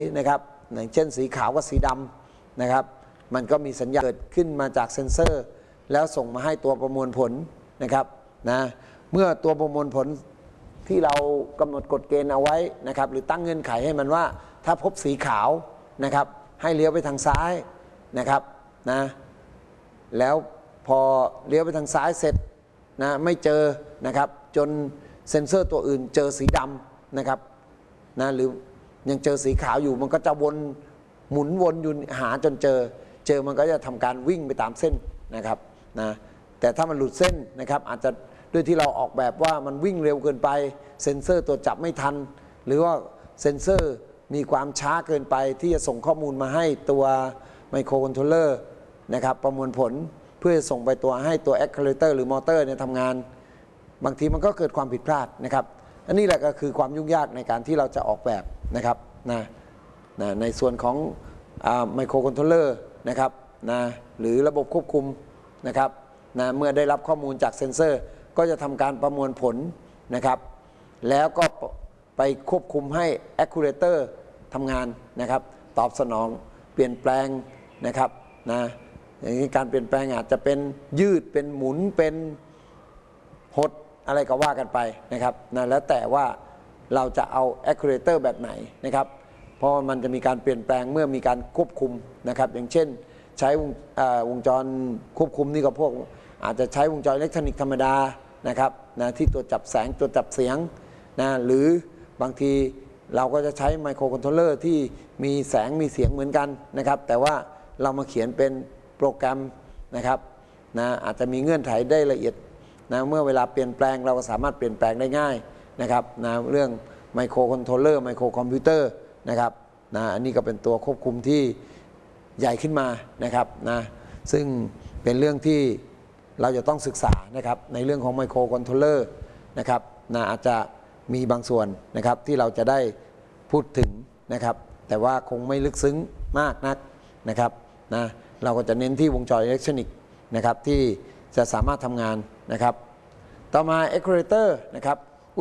นะครับอย่างเช่นสีขาวกับสีดำนะครับมันก็มีสัญญาณเกิดขึ้นมาจากเซ็นเซอร์แล้วส่งมาให้ตัวประมวลผลนะครับเมื่อตัวประมวลผลที่เรากำหนดกฎเกณฑ์เอาไว้นะครับหรือตั้งเงื่อนไขให้มันว่าถ้าพบสีขาวนะครับให้เลี้ยวไปทางซ้ายนะครับแล้วพอเลี้ยวไปทางซ้ายเสร็จไม่เจอนะครับจนเซ็นเซอร์ตัวอื่นเจอสีดำนะครับหรือยังเจอสีขาวอยู่มันก็จะหมุนวนอยู่หาจนเจอมันก็จะทำการวิ่งไปตามเส้นนะครับแต่ถ้ามันหลุดเส้นนะครับอาจจะด้วยที่เราออกแบบว่ามันวิ่งเร็วเกินไปเซ็นเซอร์ตัวจับไม่ทันหรือว่าเซ็นเซอร์มีความช้าเกินไปที่จะส่งข้อมูลมาให้ตัวไมโครคอนโทรลเลอร์นะครับประมวลผลเพื่อส่งไปตัวให้ตัวแอคคูเลเตอร์หรือมอเตอร์เนี่ยทำงานบางทีมันก็เกิดความผิดพลาดนะครับอันนี้แหละก็คือความยุ่งยากในการที่เราจะออกแบบนะครับในส่วนของไมโครคอนโทรลเลอร์นะครับหรือระบบควบคุมนะครับเมื่อได้รับข้อมูลจากเซ็นเซอร์ก็จะทำการประมวลผลนะครับแล้วก็ไปควบคุมให้แอคคูเลเตอร์ทำงานนะครับตอบสนองเปลี่ยนแปลงนะครับอย่างนี้การเปลี่ยนแปลงอาจจะเป็นยืดเป็นหมุนเป็นหดอะไรก็ว่ากันไปนะครับแล้วแต่ว่าเราจะเอาแอคคูเลเตอร์แบบไหนนะครับเพราะมันจะมีการเปลี่ยนแปลงเมื่อมีการควบคุมนะครับอย่างเช่นใช้วงจรควบคุมนี่ก็พวกอาจจะใช้วงจรอิเล็กทรอนิกส์ธรรมดานะครับที่ตัวจับแสงตัวจับเสียงหรือบางทีเราก็จะใช้ไมโครคอนโทรลเลอร์ที่มีแสงมีเสียงเหมือนกันนะครับแต่ว่าเรามาเขียนเป็นโปรแกรมนะครับอาจจะมีเงื่อนไขได้ละเอียดเมื่อเวลาเปลี่ยนแปลงเราก็สามารถเปลี่ยนแปลงได้ง่ายนะครับเรื่องไมโครคอนโทรลเลอร์ไมโครคอมพิวเตอร์นะครับอันนี้ก็เป็นตัวควบคุมที่ใหญ่ขึ้นมานะครับซึ่งเป็นเรื่องที่เราจะต้องศึกษานะครับในเรื่องของไมโครคอนโทรลเลอร์นะครับอาจจะมีบางส่วนนะครับที่เราจะได้พูดถึงนะครับแต่ว่าคงไม่ลึกซึ้งมากนักนะครับเราก็จะเน้นที่วงจรอิเล็กทรอนิกส์นะครับที่จะสามารถทำงานนะครับต่อมา Actuator นะครับ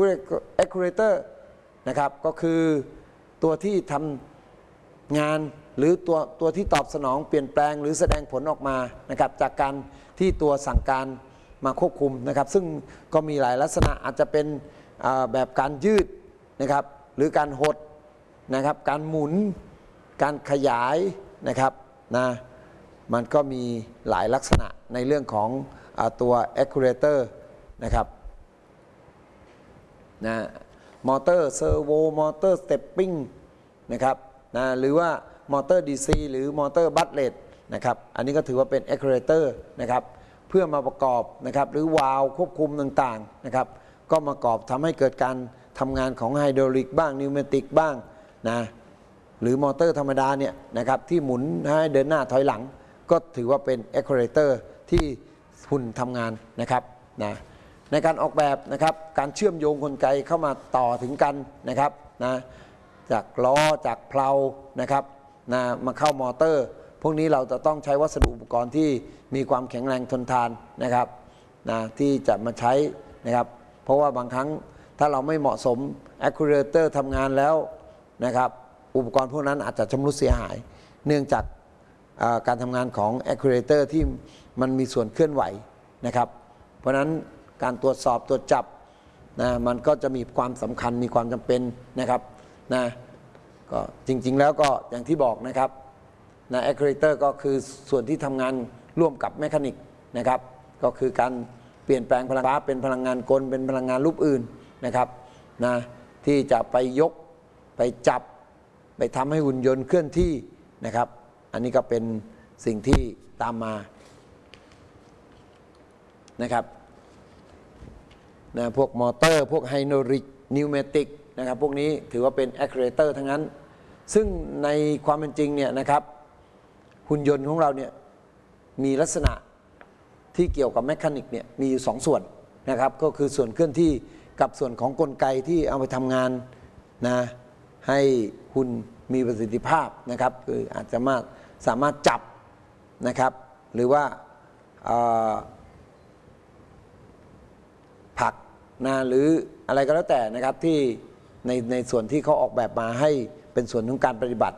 Actuator นะครับก็คือตัวที่ทำงานหรือตัวที่ตอบสนองเปลี่ยนแปลงหรือแสดงผลออกมานะครับจากการที่ตัวสั่งการมาควบคุมนะครับซึ่งก็มีหลายลักษณะอาจจะเป็นแบบการยืดนะครับหรือการหดนะครับการหมุนการขยายนะครับมันก็มีหลายลักษณะในเรื่องของตัว Actuator นะครับมอเตอร์เซอร์โวมอเตอร์สเตปปิ้งนะครับหรือว่ามอเตอร์ DC หรือมอเตอร์บัตเลตนะครับอันนี้ก็ถือว่าเป็น Actuator นะครับเพื่อมาประกอบนะครับหรือวาล์วควบคุมต่างๆนะครับก็มาประกอบทำให้เกิดการทำงานของไฮดรอลิกบ้างนิวเมติกบ้างหรือมอเตอร์ธรรมดาเนี่ยนะครับที่หมุนให้เดินหน้าถอยหลังก็ถือว่าเป็น Actuator ที่หุ่นทำงานนะครับในการออกแบบนะครับการเชื่อมโยงกลไกเข้ามาต่อถึงกันนะครับจากล้อจากเพลานะครับมาเข้ามอเตอร์พวกนี้เราจะต้องใช้วัสดุอุปกรณ์ที่มีความแข็งแรงทนทานนะครับที่จะมาใช้นะครับเพราะว่าบางครั้งถ้าเราไม่เหมาะสม Actuator ทำงานแล้วนะครับอุปกรณ์พวกนั้นอาจจะชำรุดเสียหายเนื่องจากการทำงานของ Actuator ที่มันมีส่วนเคลื่อนไหวนะครับเพราะฉะนั้นการตรวจสอบตรวจจับมันก็จะมีความสำคัญมีความจำเป็นนะครับก็จริงๆแล้วก็อย่างที่บอกนะครับActuator ก็คือส่วนที่ทำงานร่วมกับแมคานิกนะครับก็คือการเปลี่ยนแปลงพลังงานเป็นพลังงานกลเป็นพลังงานรูปอื่นนะครับที่จะไปยกไปจับไปทำให้หุ่นยนต์เคลื่อนที่นะครับอันนี้ก็เป็นสิ่งที่ตามมานะครับพวกมอเตอร์พวกไฮดรอลิกนิวเมติกนะครับพวกนี้ถือว่าเป็น Actuator ทั้งนั้นซึ่งในความเป็นจริงเนี่ยนะครับหุ่นยนต์ของเราเนี่ยมีลักษณะที่เกี่ยวกับแมคานิกเนี่ยมีอยู่2ส่วนนะครับก็คือส่วนเคลื่อนที่กับส่วนของกลไกที่เอาไปทำงานให้หุ่นมีประสิทธิภาพนะครับคืออาจจะสามารถจับนะครับหรือว่าผลักหรืออะไรก็แล้วแต่นะครับที่ในส่วนที่เขาออกแบบมาให้เป็นส่วนของการปฏิบัติ